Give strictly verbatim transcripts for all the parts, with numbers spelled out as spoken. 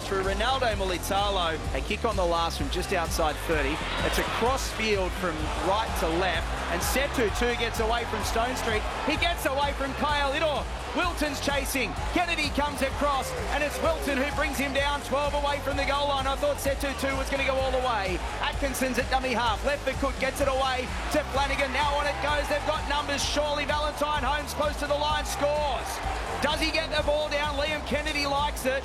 through Ronaldo Militalo. A kick on the last from just outside thirty. It's a cross field from right to left, and Setu too gets away from Stone Street. He gets away from Kyle Idor. Wilton's chasing. Kennedy comes across, and it's Wilton who brings him down twelve away from the goal line. I thought Setu too was going to go all the way. Atkinson's at dummy half. Left for Cook, gets it away to Flanagan. Now on it goes. They've got numbers. Surely Valentine Holmes close to the line, scores. Does he get the ball down? Liam Kennedy likes it.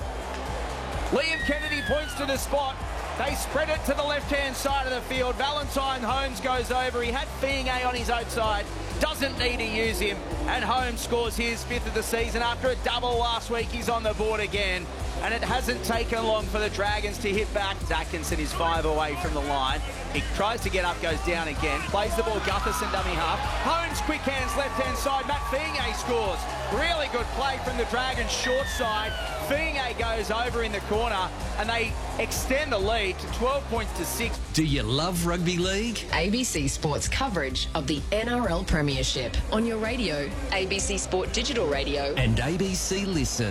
Liam Kennedy points to the spot. They spread it to the left-hand side of the field. Valentine Holmes goes over. He had Fienge on his outside. Doesn't need to use him. And Holmes scores his fifth of the season. After a double last week, he's on the board again. And it hasn't taken long for the Dragons to hit back. Atkinson is five away from the line. He tries to get up, goes down again. Plays the ball, Gutherson dummy half. Holmes, quick hands, left-hand side. Matt Fienge scores. Really good play from the Dragons short side. Fienge goes over in the corner, and they extend the lead to twelve points to six. Do you love rugby league? A B C Sports coverage of the N R L Premiership on your radio, A B C Sport Digital Radio, and A B C Listen.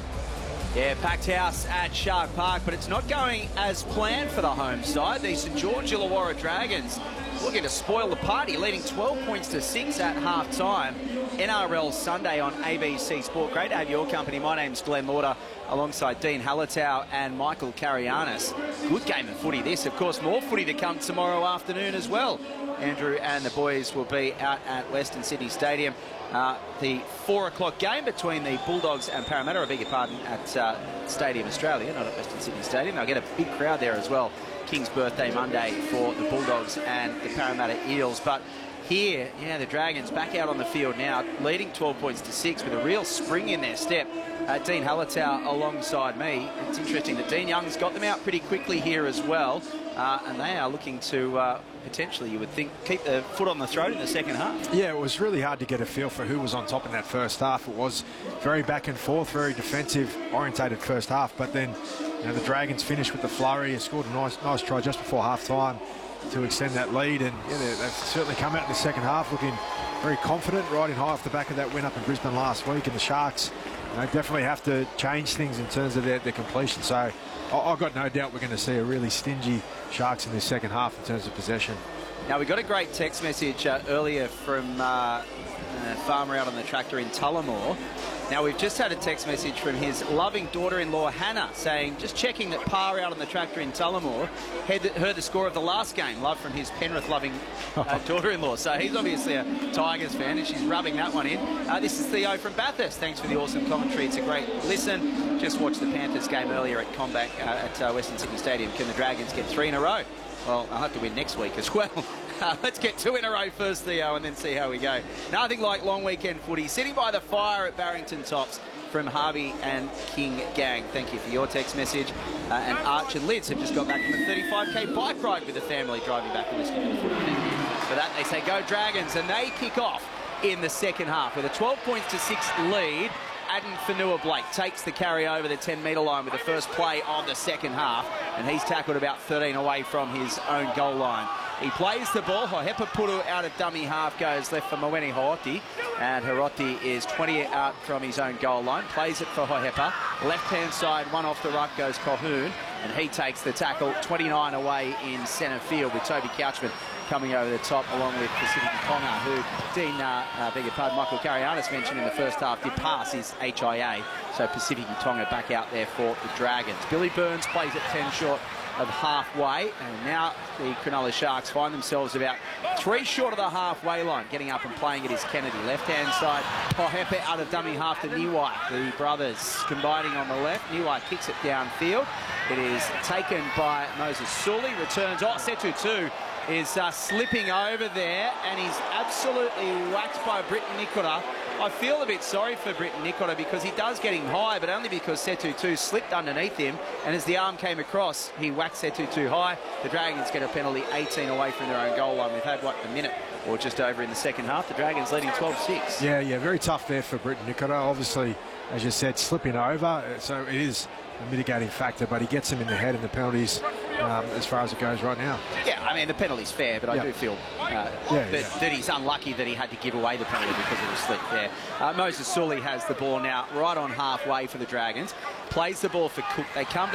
Yeah, packed house at Shark Park, but it's not going as planned for the home side. The St George Illawarra Dragons looking to spoil the party, leading twelve points to six at half-time. N R L Sunday on A B C Sport. Great to have your company. My name's Glenn Lauder, alongside Dean Hallertau and Michael Carianis. Good game of footy this. Of course, more footy to come tomorrow afternoon as well. Andrew and the boys will be out at Western Sydney Stadium. Uh, the four o'clock game between the Bulldogs and Parramatta, I beg your pardon, at uh, Stadium Australia, not at Western Sydney Stadium. They'll get a big crowd there as well. King's birthday Monday for the Bulldogs and the Parramatta Eels. But here, yeah, the Dragons back out on the field now, leading twelve points to six with a real spring in their step. Uh, Dean Hallertau alongside me. It's interesting that Dean Young's got them out pretty quickly here as well. Uh, and they are looking to uh, potentially, you would think, keep the foot on the throat in the second half. Yeah, it was really hard to get a feel for who was on top in that first half. It was very back and forth, very defensive orientated first half. But then, you know, the Dragons finished with the flurry and scored a nice, nice try just before half time to extend that lead. And yeah, they've certainly come out in the second half looking very confident, riding high off the back of that win up in Brisbane last week. And the Sharks, you know, definitely have to change things in terms of their, their completion. So I've got no doubt we're going to see a really stingy Sharks in this second half in terms of possession. Now, we got a great text message uh, earlier from uh, a farmer out on the tractor in Tullamore. Now, we've just had a text message from his loving daughter-in-law, Hannah, saying, just checking that Pa out on the tractor in Tullamore heard the, heard the score of the last game. Love from his Penrith-loving uh, daughter-in-law. So he's obviously a Tigers fan, and she's rubbing that one in. Uh, this is Theo from Bathurst. Thanks for the awesome commentary. It's a great listen. Just watched the Panthers game earlier at Combat uh, at uh, Western Sydney Stadium. Can the Dragons get three in a row? Well, I'll have to win next week as well. Uh, let's get two in a row first, Theo, and then see how we go. Nothing like long weekend footy. Sitting by the fire at Barrington Tops from Harvey and King Gang. Thank you for your text message. Uh, and Arch and Lids have just got back from a thirty-five K bike ride with the family driving back from listening to the footy. Thank you for that. They say go Dragons, and they kick off in the second half with a twelve points to six lead. Aden Fanua-Blake takes the carry over the ten metre line with the first play of the second half, and he's tackled about thirteen away from his own goal line. He plays the ball. Hohepa Puru out of dummy half goes left for Mawene Horoti, and Horoti is twenty out from his own goal line. Plays it for Hohepa. Left-hand side, one off the ruck goes Colquhoun, and he takes the tackle twenty-nine away in centre field with Toby Couchman coming over the top along with Pacific Tonga, who Dean, uh, uh, beg your pardon, Michael Carianis mentioned in the first half, did pass his H I A. So Pacific Tonga back out there for the Dragons. Billy Burns plays at ten short of halfway, and now the Cronulla Sharks find themselves about three short of the halfway line. Getting up and playing it is Kennedy. Left-hand side, Hohepa out of dummy half to Niwai. The brothers combining on the left. Niwai kicks it downfield. It is taken by Moses Sully. Returns, oh, Setu too is uh, slipping over there, and he's absolutely whacked by Britton Nikora. I feel a bit sorry for Britton Nikora because he does get him high, but only because Setu too slipped underneath him, and as the arm came across, he whacked Setu too high. The Dragons get a penalty, eighteen away from their own goal line. We've had, what, a minute or just over in the second half. The Dragons leading twelve six. Yeah, yeah, very tough there for Britton Nikora. Obviously, as you said, slipping over, so it is a mitigating factor, but he gets him in the head in the penalties um, as far as it goes right now. Yeah, I mean, the penalty's fair, but I yep. do feel uh, yeah, that, yeah. that he's unlucky that he had to give away the penalty because of the slip there. Uh, Moses Sully has the ball now right on halfway for the Dragons. Plays the ball for Cook. They come to